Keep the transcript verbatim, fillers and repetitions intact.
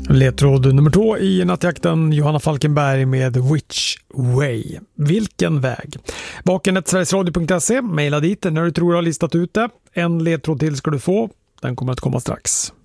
Ledtråd nummer två i nattjakten, Johanna Falkenberg med Which Way? Vilken väg? Vakenet sverigesradio punkt se, mejla dit när du tror du har listat ut det. En ledtråd till ska du få, den kommer att komma strax.